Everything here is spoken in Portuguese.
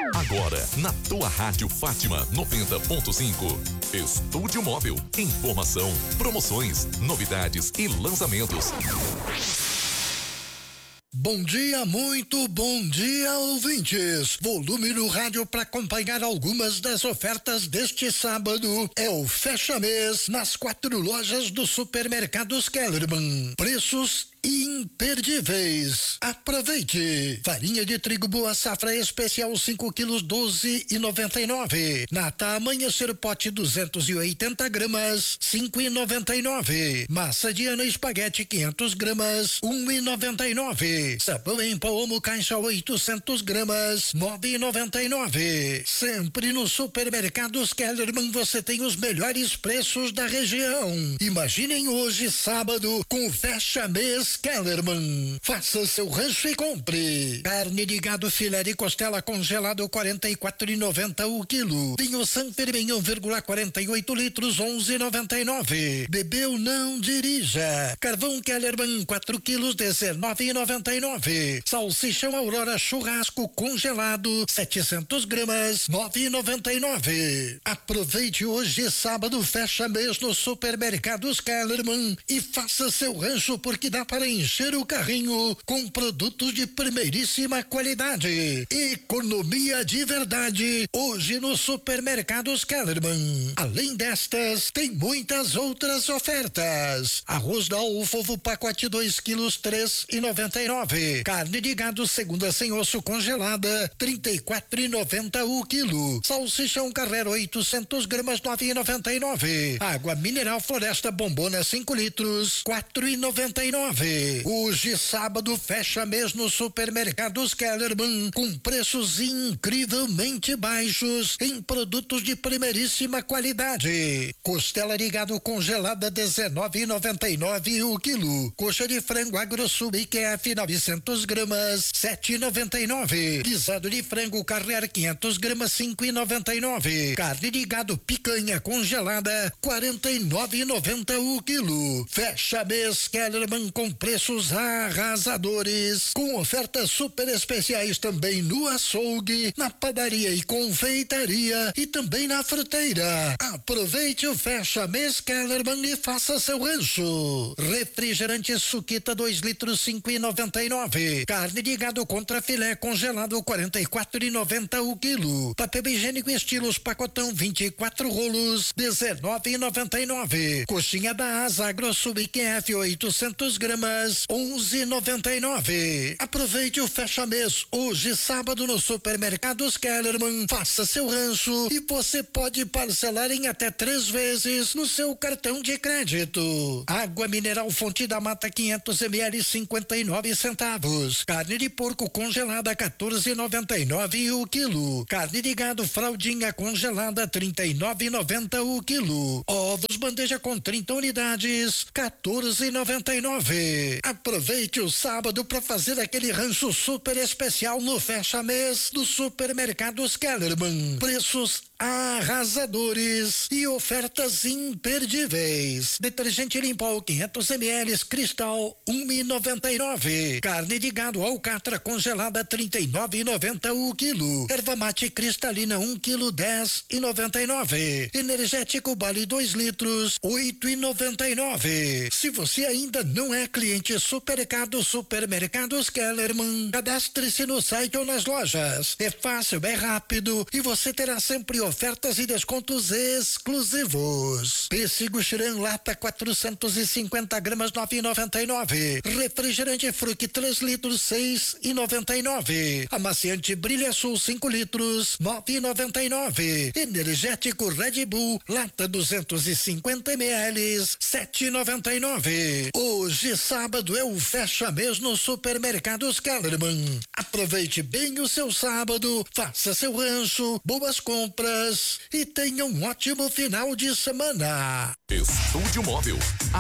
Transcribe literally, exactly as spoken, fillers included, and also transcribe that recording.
Agora, na tua Rádio Fátima noventa ponto cinco. Estúdio Móvel. Informação, promoções, novidades e lançamentos. Bom dia, muito bom dia, ouvintes. Volume no rádio para acompanhar algumas das ofertas deste sábado. É o fecha-mês nas quatro lojas do Supermercados Kellerman. Preços imperdíveis. Aproveite. Farinha de trigo Boa Safra Especial cinco quilos doze e noventa e nove. Nata Amanhecer Pote duzentos e oitenta gramas cinco e noventa e nove. Massa de Ana Espaguete quinhentos gramas um e noventa e nove. Sabão em pó Omo Caixa oitocentos gramas nove e noventa e nove. Sempre no Supermercados Kellerman você tem os melhores preços da região. Imaginem hoje sábado com o fecha-mês Kellerman. Faça seu rancho e compre. Carne de gado filé de costela congelado quarenta e quatro e noventa o quilo. Vinho San Firmino um vírgula quarenta e oito litros onze e noventa e nove. Bebeu não dirija. Carvão Kellerman quatro quilos dezenove e noventa e nove. Salsichão Aurora churrasco congelado setecentos gramas nove e noventa e nove. Aproveite hoje sábado fecha mês no Supermercados Kellerman e faça seu rancho porque dá para encher o carrinho com produtos de primeiríssima qualidade. Economia de verdade hoje no Supermercados Kellerman. Além destas, tem muitas outras ofertas. Arroz Dalfo pacote dois quilos três e noventa e nove. Carne de gado segunda sem osso congelada trinta e quatro e noventa o quilo. Salsichão Carrera oitocentos gramas nove e noventa e nove. Água mineral Floresta Bombona cinco litros quatro e noventa e nove. Hoje sábado fecha mês no Supermercados Kellerman com preços incrivelmente baixos em produtos de primeiríssima qualidade. Costela de gado congelada dezenove e noventa e nove o quilo. Coxa de frango AgroSul I Q F novecentos gramas sete e noventa e nove. Guisado de frango Carrer quinhentos gramas cinco e noventa e nove. Carne de gado picanha congelada quarenta e nove e noventa o quilo. Fecha mês Kellerman com preços arrasadores, com ofertas super especiais também no açougue, na padaria e confeitaria e também na fruteira. Aproveite o fecha mês Kellerman e faça seu rancho. Refrigerante Suquita dois litros cinco e noventa e nove. Carne de gado contra filé congelado quarenta e quatro e noventa o quilo. Papel higiênico estilos pacotão vinte e quatro rolos dezenove e noventa e nove. Coxinha da Asa AgroSul I Q F oitocentos gramas onze e noventa e nove. Aproveite o fecha mês hoje sábado no Supermercados Kellerman. Faça seu rancho e você pode parcelar em até três vezes no seu cartão de crédito. Água mineral Fonte da Mata quinhentos mililitros cinquenta e nove centavos. Carne de porco congelada quatorze e noventa e nove o quilo. Carne de gado fraldinha congelada trinta e nove e noventa o quilo. Ovos bandeja com trinta unidades quatorze e noventa e nove. Aproveite o sábado para fazer aquele rancho super especial no fecha mês do Supermercados Kellerman. Preços arrasadores e ofertas imperdíveis. Detergente Limpol quinhentos mililitros Cristal um e noventa e nove. Carne de gado alcatra congelada trinta e nove e noventa o quilo. Erva mate cristalina um quilo dez e noventa e nove. Energético Bali dois litros oito e noventa e nove. Se você ainda não é cliente Supermercado Supermercados Kellerman, cadastre-se no site ou nas lojas. É fácil, é rápido e você terá sempre ofertas e descontos exclusivos. Pêssego Xirã lata quatrocentos e cinquenta gramas nove e noventa e nove. Refrigerante Fruc três litros seis e noventa e nove. Amaciante Brilha Sul cinco litros nove e noventa e nove. Energético Red Bull lata duzentos e cinquenta mililitros sete e noventa e nove. Hoje sábado é o fecha mês no Supermercados Kellerman. Aproveite bem o seu sábado, faça seu rancho, boas compras e tenha um ótimo final de semana. Estúdio Móvel, a